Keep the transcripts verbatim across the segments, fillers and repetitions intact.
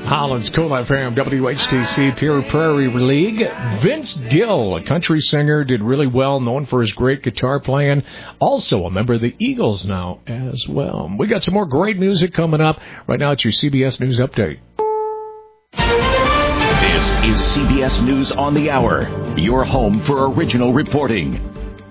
Holland's Cool F M, W H T C, Pure Prairie League. Vince Gill, a country singer, did really well, known for his great guitar playing. Also a member of the Eagles now as well. We got some more great music coming up. Right now, it's your C B S News Update. This is C B S News on the Hour, your home for original reporting.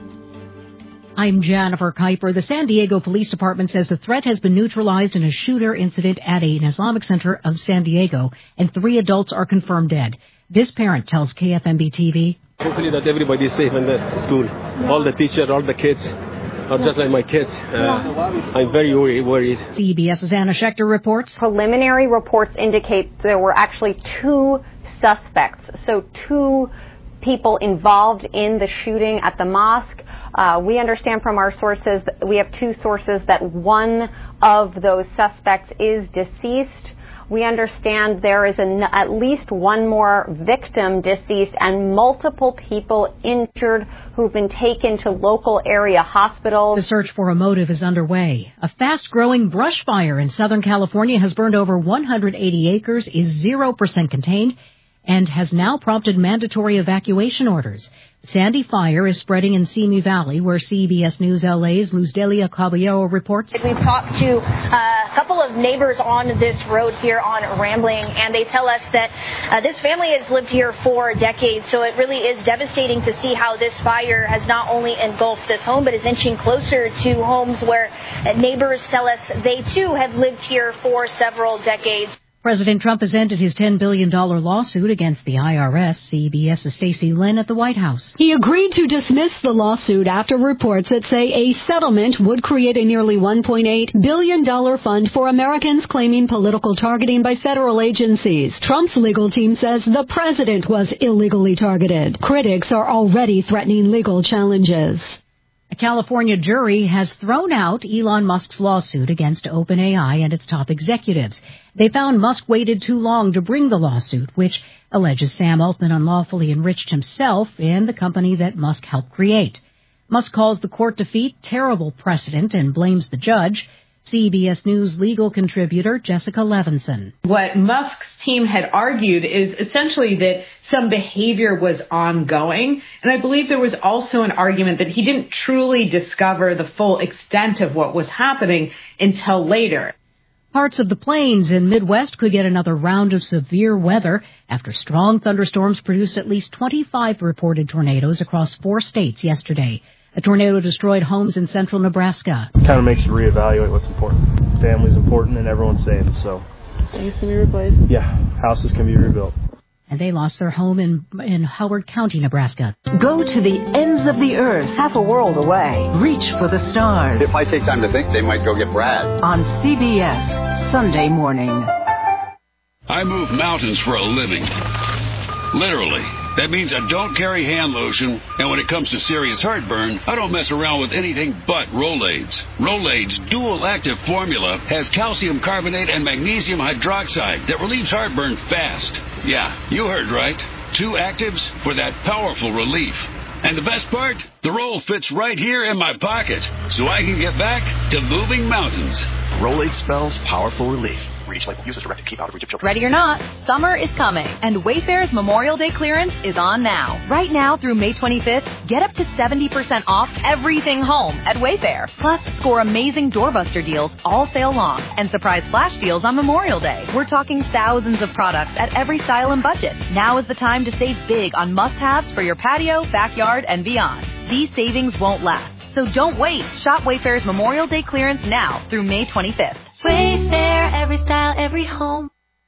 I'm Jennifer Kuiper. The San Diego Police Department says the threat has been neutralized in a shooter incident at an Islamic center of San Diego, and three adults are confirmed dead. This parent tells K F M B T V. Hopefully that everybody is safe in the school. All the teachers, all the kids are just like my kids. Uh, I'm very worried. CBS's Anna Schechter reports. Preliminary reports indicate there were actually two suspects, so two people involved in the shooting at the mosque. Uh, we understand from our sources, we have two sources, that one of those suspects is deceased. We understand there is an, at least one more victim deceased and multiple people injured who've been taken to local area hospitals. The search for a motive is underway. A fast-growing brush fire in Southern California has burned over one hundred eighty acres, is zero percent contained, and has now prompted mandatory evacuation orders. Sandy Fire is spreading in Simi Valley, where C B S News L A's Luz Delia Caballero reports. We've talked to uh, a couple of neighbors on this road here on Rambling, and they tell us that uh, this family has lived here for decades, so it really is devastating to see how this fire has not only engulfed this home, but is inching closer to homes where uh, neighbors tell us they, too, have lived here for several decades. President Trump has ended his ten billion dollars lawsuit against the I R S. CBS's Stacey Lynn at the White House. He agreed to dismiss the lawsuit after reports that say a settlement would create a nearly one point eight billion dollars fund for Americans claiming political targeting by federal agencies. Trump's legal team says the president was illegally targeted. Critics are already threatening legal challenges. A California jury has thrown out Elon Musk's lawsuit against OpenAI and its top executives. They found Musk waited too long to bring the lawsuit, which alleges Sam Altman unlawfully enriched himself and the company that Musk helped create. Musk calls the court defeat terrible precedent and blames the judge. C B S News legal contributor Jessica Levinson. What Musk's team had argued is essentially that some behavior was ongoing, and I believe there was also an argument that he didn't truly discover the full extent of what was happening until later. Parts of the plains and Midwest could get another round of severe weather after strong thunderstorms produced at least twenty-five reported tornadoes across four states yesterday. A tornado destroyed homes in central Nebraska. Kind of makes you reevaluate what's important. Family's important and everyone's safe, so. Things can be replaced. Yeah, houses can be rebuilt. And they lost their home in in Howard County, Nebraska. Go to the ends of the earth, half a world away. Reach for the stars. If I take time to think, they might go get Brad. On C B S, Sunday morning. I move mountains for a living. Literally. That means I don't carry hand lotion, and when it comes to serious heartburn, I don't mess around with anything but Rolaids. Rolaids' dual-active formula has calcium carbonate and magnesium hydroxide that relieves heartburn fast. Yeah, you heard right. Two actives for that powerful relief. And the best part? The roll fits right here in my pocket, so I can get back to moving mountains. Rolaids spells powerful relief. Reach label. Use as directed. Keep out of reach of children. Ready or not, summer is coming, and Wayfair's Memorial Day clearance is on now. Right now through May twenty-fifth, get up to seventy percent off everything home at Wayfair. Plus, score amazing doorbuster deals all sale long and surprise flash deals on Memorial Day. We're talking thousands of products at every style and budget. Now is the time to save big on must-haves for your patio, backyard, and beyond. These savings won't last, so don't wait. Shop Wayfair's Memorial Day clearance now through May twenty-fifth. Wayfair, every style, every home.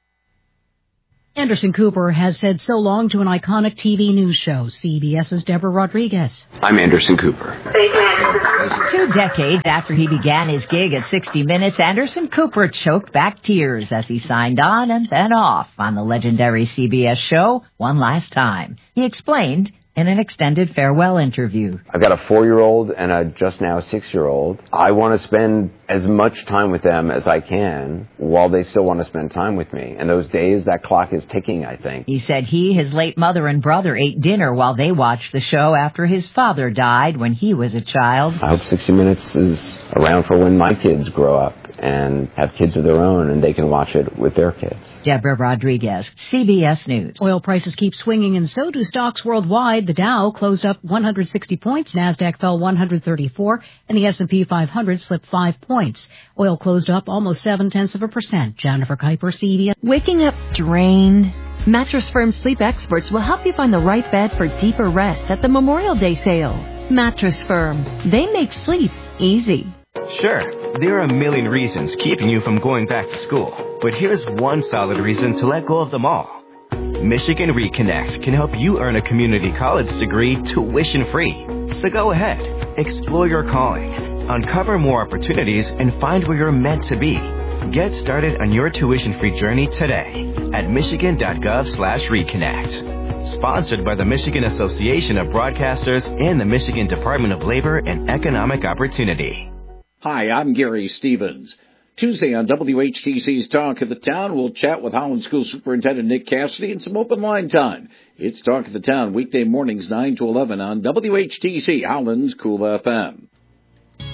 Anderson Cooper has said so long to an iconic T V news show. CBS's Deborah Rodriguez. I'm Anderson Cooper. Two decades after he began his gig at sixty minutes, Anderson Cooper choked back tears as he signed on and then off on the legendary C B S show one last time. He explained in an extended farewell interview. I've got a four-year-old and a just now six-year-old. I want to spend as much time with them as I can while they still want to spend time with me. And those days, that clock is ticking, I think. He said he, his late mother, and brother ate dinner while they watched the show after his father died when he was a child. I hope sixty minutes is around for when my kids grow up. and have kids of their own, and they can watch it with their kids. Deborah Rodriguez, C B S News. Oil prices keep swinging, and so do stocks worldwide. The Dow closed up one hundred sixty points, NASDAQ fell one hundred thirty-four, and the S and P five hundred slipped five points. Oil closed up almost seven-tenths of a percent. Jennifer Kuiper, C B S. Waking up drained? Mattress Firm sleep experts will help you find the right bed for deeper rest at the Memorial Day sale. Mattress Firm. They make sleep easy. Sure, there are a million reasons keeping you from going back to school, but here's one solid reason to let go of them all. Michigan Reconnect can help you earn a community college degree tuition-free. So go ahead, explore your calling, uncover more opportunities, and find where you're meant to be. Get started on your tuition-free journey today at michigan.gov slash reconnect. Sponsored by the Michigan Association of Broadcasters and the Michigan Department of Labor and Economic Opportunity. Hi, I'm Gary Stevens. Tuesday on W H T C's Talk of the Town, we'll chat with Holland School Superintendent Nick Cassidy and some open line time. It's Talk of the Town, weekday mornings nine to eleven on W H T C, Holland's Cool F M.